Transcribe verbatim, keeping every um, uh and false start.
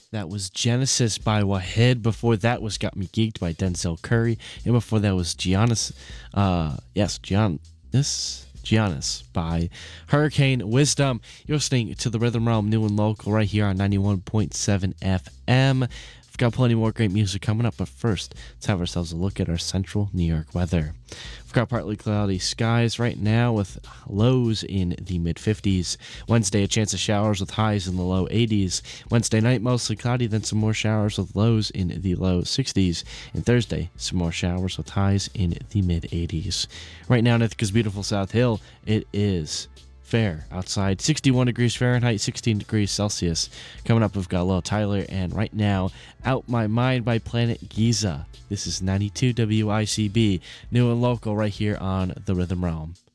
That was Genesis by Wahed. Before that was Got Me Geeked by Denzel Curry. And before that was Giannis. Uh, yes, Giannis. Giannis by Hurricane Wisdom. You're listening to the Rhythm Realm New and Local right here on ninety-one point seven F M. We've got plenty more great music coming up, but first, let's have ourselves a look at our central New York weather. We've got partly cloudy skies right now with lows in the mid fifties. Wednesday, a chance of showers with highs in the low eighties. Wednesday night, mostly cloudy, then some more showers with lows in the low sixties. And Thursday, some more showers with highs in the mid eighties. Right now in Ithaca's beautiful South Hill, it is fair outside, sixty-one degrees Fahrenheit, sixteen degrees Celsius. Coming up, we've got Lil Tyler, and right now, Out My Mind by Planet Giza. This is ninety-two W I C B, new and local right here on the Rhythm Realm.